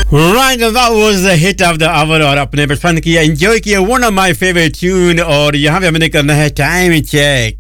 Right, that was the hit of the hour और अपने पसंद किया enjoy किया one of my favorite tune और यहाँ पे हमने करना है time check.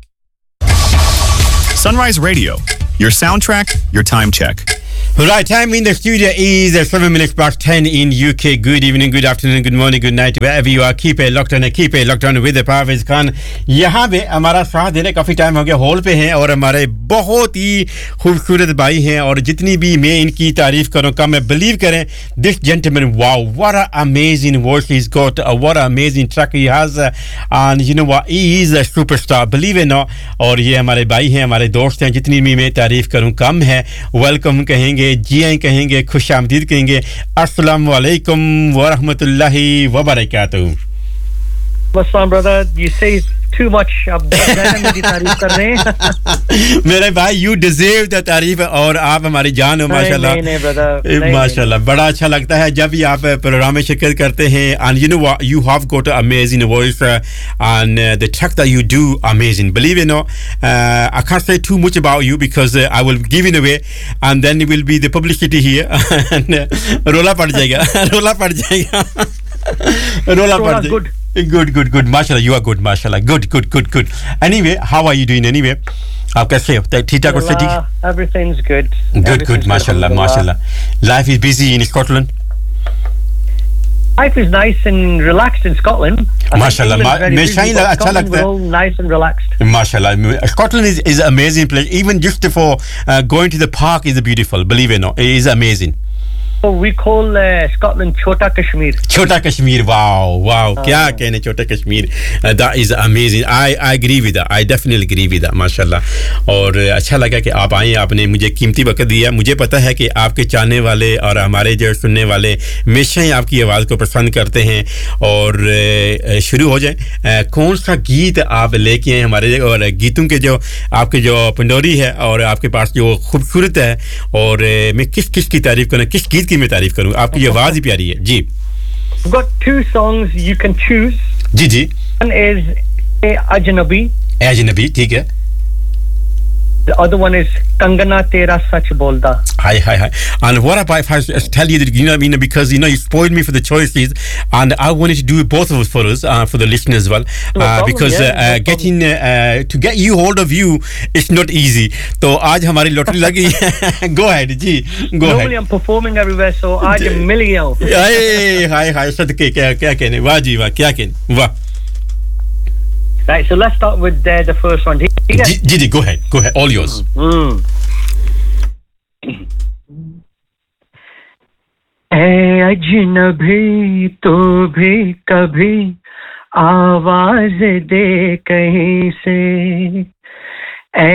Sunrise Radio, your soundtrack, your time check. Right, time in the studio is 7 minutes past 10 in UK. Good evening, good afternoon, good morning, good night. Wherever you are, keep it locked on with the Parvez Khan. यहाँ पे हमारा साथ देने काफ़ी time हो गया hall पे हैं और हमारे बहुत ही खूबसूरत भाई हैं और जितनी भी मैं इनकी तारीफ करूँ कम मैं बिलीव करें this gentleman, wow, what an amazing voice he's got, what an amazing track he has and you know what, he is a superstar, believe it or not. और ये हमारे भाई हैं, हमारे दोस्त हैं, जितनी भी मैं तारीफ करूँ कम है. वेलकम कहेंगे, जी आएं कहेंगे, खुशामदीद कहेंगे. अस्सलाम वालेकुम व रहमतुल्लाहि व बरकातहू. What's brother? You say too much. अब मेरी तारीफ कर रहे हैं. मेरे भाई, you deserve the तारीफ और आप हमारी जान हो माशाल्लाह. नहीं brother. माशाल्लाह, बड़ा अच्छा लगता है जब भी आप प्रोग्राम में शिरकत करते हैं. And you know what? You have got an amazing voice and the track that you do amazing. Believe it or not, I can't say too much about you because I will give it away and then it will be the publicity here. and रोला पड़ जाएगा. रोला पड़ जाएगा. रोला पड़ जाएगा. Good. Mashallah, you are good. Mashallah, good. Anyway, how are you doing? Anyway, आप कैसे हो? ठीक ठाक हो city? Everything's good. Good. Mashallah. Life is busy in Scotland. Life is nice and relaxed in Scotland. Mashallah, अच्छा लगता है. Nice and relaxed. Mashallah, Scotland is an amazing place. Even just for going to the park is beautiful. Believe it or not, it is amazing. So we call Scotland Chota Kashmir. Chota Kashmir, wow. क्या कहने Chota Kashmir. That is amazing. I agree with that. I definitely agree with that. माशाल्लाह. और अच्छा लगा कि आप आए, आपने मुझे कीमती वक्त दिया. मुझे पता है कि आपके चाहने वाले और हमारे जो सुनने वाले हमेशा ही आपकी आवाज़ को पसंद करते हैं. और शुरू हो जाए. कौन सा गीत आप लेके आए हमारे और गीतों के जो आपके जो पंडोरी है और आपके पास जो खूबसूरत है और मैं किस की तारीफ करूँ, किस गीत की मैं तारीफ करूं. आपकी आवाज ही प्यारी है जी. We've got two songs you can choose. Ji. One is Ajnabi, ठीक है. The other one is Kangana Tera Sach Bolda. Hi. And what about if I tell you that, you know what I mean, because you know you spoiled me for the choices and I wanted to do both of us for us, for the listeners as well, because getting to get you hold of you it's not easy. तो आज हमारी lottery लगी. Go ahead ji, go ahead. Normally I'm performing everywhere, so आज मिल गया हूँ. Hi सदके क्या कहने, वाह जी वाह, क्या कहने, वाह. Right, so let's start with the first one. Ji, go ahead, all yours. ऐ अजनबी तो भी कभी आवाज दे कहीं से